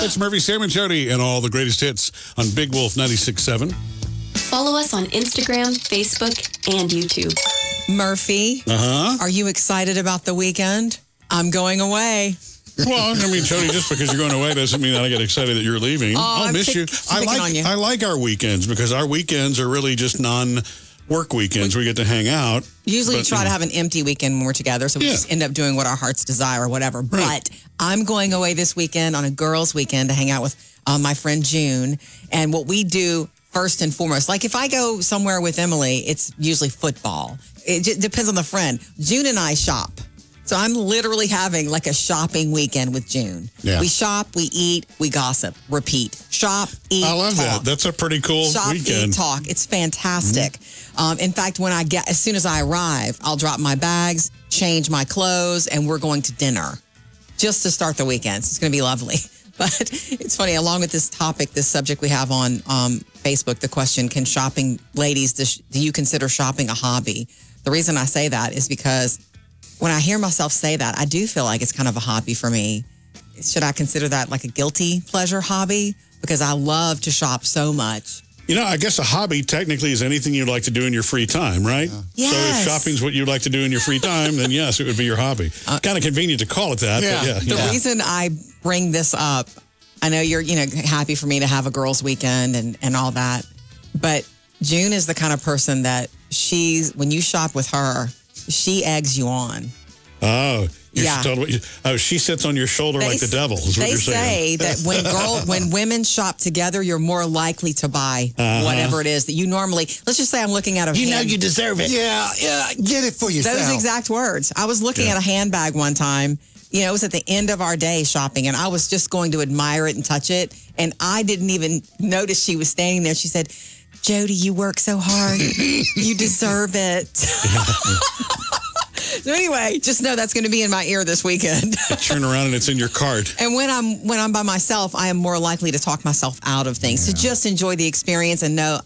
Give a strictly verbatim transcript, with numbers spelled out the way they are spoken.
It's Murphy, Sam, and Jody, and all the greatest hits on Big Wolf ninety-six point seven. Follow us on Instagram, Facebook, and YouTube. Murphy, Uh-huh. are you excited about the weekend? I'm going away. Well, I mean, Jody, just because you're going away doesn't mean that I get excited that you're leaving. Oh, I'll I'm miss pick- you. I picking like on you. I like our weekends because our weekends are really just non-work weekends. We get to hang out. Usually we But, try you to know. have an empty weekend when we're together, so we Yeah. just end up doing what our hearts desire or whatever. Right. But I'm going away this weekend on a girls' weekend to hang out with uh, my friend June. And what we do first and foremost, like if I go somewhere with Emily, it's usually football. It j- depends on the friend. June and I shop. So I'm literally having like a shopping weekend with June. Yeah. We shop, we eat, we gossip, repeat. Shop, eat, I love talk. that. That's a pretty cool Shop, weekend. eat, talk. It's fantastic. Um, in fact, when I get, as soon as I arrive, I'll drop my bags, change my clothes, and we're going to dinner just to start the weekend. So it's going to be lovely. But it's funny, along with this topic, this subject we have on um, Facebook, the question, can shopping, ladies, do, do you consider shopping a hobby? The reason I say that is because when I hear myself say that, I do feel like it's kind of a hobby for me. Should I consider that like a guilty pleasure hobby? Because I love to shop so much. You know, I guess a hobby technically is anything you'd like to do in your free time, right? Yeah. So if Yes. shopping's what you'd like to do in your free time, then yes, it would be your hobby. Uh, kind of convenient to call it that, but yeah. The yeah. reason I bring this up, I know you're, you know, happy for me to have a girls' weekend and, and all that, but June is the kind of person that she's, when you shop with her, she eggs you on. Oh, you're Yeah. totally, oh, she sits on your shoulder like the devil, is what they you're say saying. that when girl, when women shop together, you're more likely to buy Uh-huh. whatever it is that you normally. Let's just say I'm looking at a. You know hand- you deserve it. Yeah, yeah, get it for yourself. Those exact words. I was looking Yeah. at a handbag one time. You know, it was at the end of our day shopping, and I was just going to admire it and touch it, and I didn't even notice she was standing there. She said, "Jody, you work so hard. You deserve it." So anyway, just know that's going to be in my ear this weekend. You turn around and it's in your cart. And when I'm when I'm by myself, I am more likely to talk myself out of things. So just enjoy the experience and know